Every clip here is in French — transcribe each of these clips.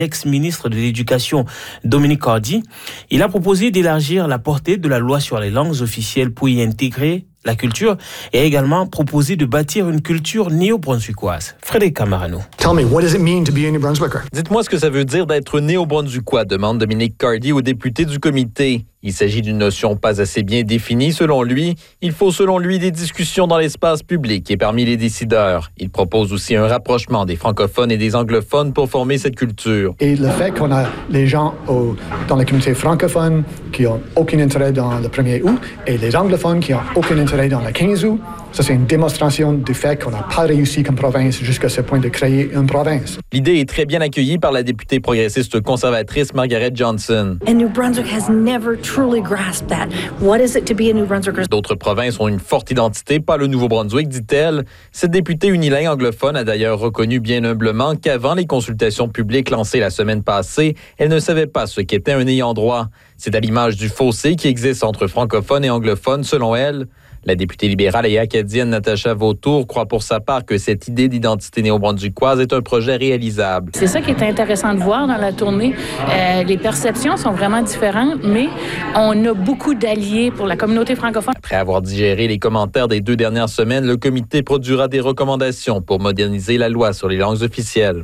l'ex-ministre de l'Éducation Dominique Cardy. Il a proposé d'élargir la portée de la loi sur les langues officielles pour y intégrer la culture et a également proposé de bâtir une culture néo-brunswickoise. Frédéric Camarano. Tell me, what does it mean to be a New Brunswicker? Dites-moi ce que ça veut dire d'être néo-brunswickois, demande Dominique Cardy au député du comité. Il s'agit d'une notion pas assez bien définie selon lui. Il faut selon lui des discussions dans l'espace public et parmi les décideurs. Il propose aussi un rapprochement des francophones et des anglophones pour former cette culture. Et le fait qu'on a les gens dans la communauté francophone qui n'ont aucun intérêt dans le 1er août et les anglophones qui n'ont aucun intérêt dans le 15 août, ça c'est une démonstration du fait qu'on n'a pas réussi comme province jusqu'à ce point de créer une province. L'idée est très bien accueillie par la députée progressiste conservatrice Margaret Johnson. And New Brunswick has never truly grasped that. What is it to be a New Brunswicker? D'autres provinces ont une forte identité, pas le Nouveau-Brunswick, dit-elle. Cette députée unilingue anglophone a d'ailleurs reconnu bien humblement qu'avant les consultations publiques lancées la semaine passée, elle ne savait pas ce qu'était un ayant droit. C'est à l'image du fossé qui existe entre francophones et anglophones, selon elle. La députée libérale et acadienne Natacha Vautour croit pour sa part que cette idée d'identité néo-brunswickoise est un projet réalisable. C'est ça qui est intéressant de voir dans la tournée. Les perceptions sont vraiment différentes, mais on a beaucoup d'alliés pour la communauté francophone. Après avoir digéré les commentaires des 2 dernières semaines, le comité produira des recommandations pour moderniser la loi sur les langues officielles.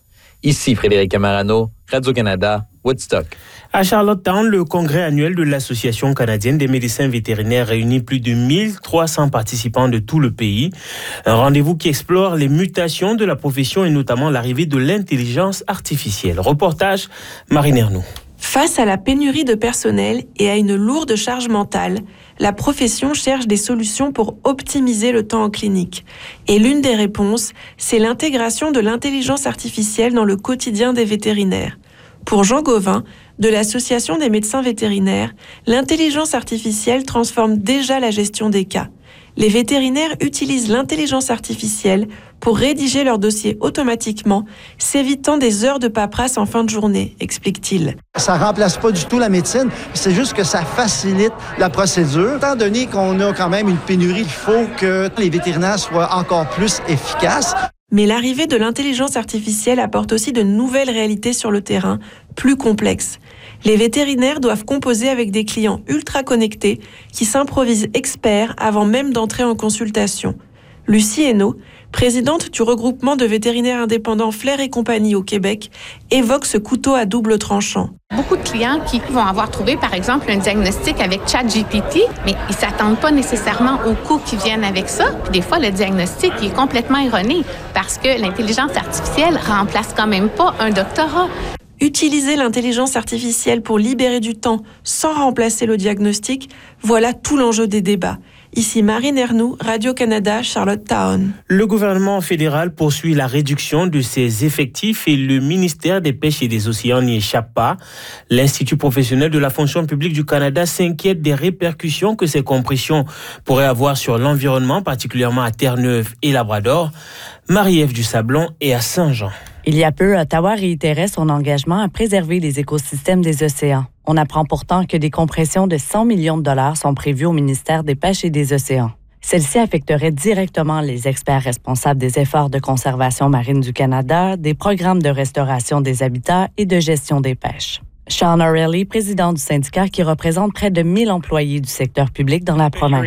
Ici Frédéric Camarano, Radio-Canada, Woodstock. À Charlottetown, le congrès annuel de l'Association canadienne des médecins vétérinaires réunit plus de 1300 participants de tout le pays. Un rendez-vous qui explore les mutations de la profession et notamment l'arrivée de l'intelligence artificielle. Reportage, Marine Ernoux. Face à la pénurie de personnel et à une lourde charge mentale, la profession cherche des solutions pour optimiser le temps en clinique. Et l'une des réponses, c'est l'intégration de l'intelligence artificielle dans le quotidien des vétérinaires. Pour Jean Gauvin, de l'Association des médecins vétérinaires, l'intelligence artificielle transforme déjà la gestion des cas. Les vétérinaires utilisent l'intelligence artificielle pour rédiger leurs dossiers automatiquement, s'évitant des heures de paperasse en fin de journée, explique-t-il. Ça ne remplace pas du tout la médecine, c'est juste que ça facilite la procédure. Étant donné qu'on a quand même une pénurie, il faut que les vétérinaires soient encore plus efficaces. Mais l'arrivée de l'intelligence artificielle apporte aussi de nouvelles réalités sur le terrain, plus complexes. Les vétérinaires doivent composer avec des clients ultra connectés qui s'improvisent experts avant même d'entrer en consultation. Lucie Hainaut, présidente du regroupement de vétérinaires indépendants Flair et compagnie au Québec, évoque ce couteau à double tranchant. Beaucoup de clients qui vont avoir trouvé, par exemple, un diagnostic avec ChatGPT, mais ils ne s'attendent pas nécessairement aux coûts qui viennent avec ça. Puis des fois, le diagnostic est complètement erroné parce que l'intelligence artificielle remplace quand même pas un doctorat. Utiliser l'intelligence artificielle pour libérer du temps sans remplacer le diagnostic, voilà tout l'enjeu des débats. Ici Marine Ernoux, Radio-Canada, Charlottetown. Le gouvernement fédéral poursuit la réduction de ses effectifs et le ministère des Pêches et des Océans n'y échappe pas. L'Institut professionnel de la fonction publique du Canada s'inquiète des répercussions que ces compressions pourraient avoir sur l'environnement, particulièrement à Terre-Neuve et Labrador. Marie-Ève Dusablon est à Saint-Jean. Il y a peu, Ottawa réitérait son engagement à préserver les écosystèmes des océans. On apprend pourtant que des compressions de 100 millions de dollars sont prévues au ministère des Pêches et des Océans. Celles-ci affecteraient directement les experts responsables des efforts de conservation marine du Canada, des programmes de restauration des habitats et de gestion des pêches. Sean O'Reilly, président du syndicat qui représente près de 1000 employés du secteur public dans la province.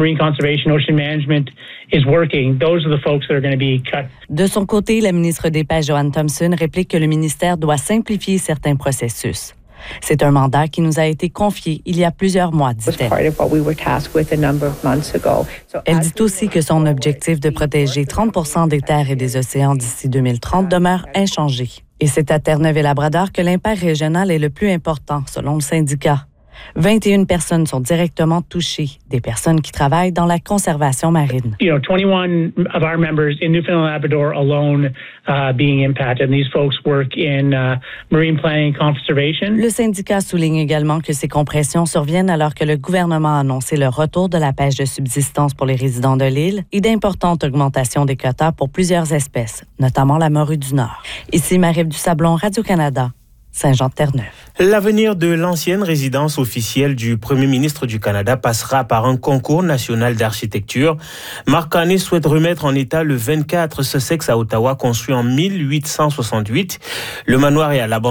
De son côté, la ministre des Pêches, Joanne Thompson, réplique que le ministère doit simplifier certains processus. C'est un mandat qui nous a été confié il y a plusieurs mois, dit-elle. Elle dit aussi que son objectif de protéger 30 des terres et des océans d'ici 2030 demeure inchangé. Et c'est à Terre-Neuve et Labrador que l'impact régional est le plus important, selon le syndicat. 21 personnes sont directement touchées, des personnes qui travaillent dans la conservation marine. 21 of our members in Newfoundland and Labrador alone being impacted. And these folks work in marine planning and conservation. Le syndicat souligne également que ces compressions surviennent alors que le gouvernement a annoncé le retour de la pêche de subsistance pour les résidents de l'île et d'importantes augmentations des quotas pour plusieurs espèces, notamment la morue du Nord. Ici Marie-Ève Dusablon, Radio-Canada. Saint-Jean-de-Terre-Neuve. L'avenir de l'ancienne résidence officielle du Premier ministre du Canada passera par un concours national d'architecture. Marc Carney souhaite remettre en état le 24 Sussex à Ottawa, construit en 1868. Le manoir est à l'abandon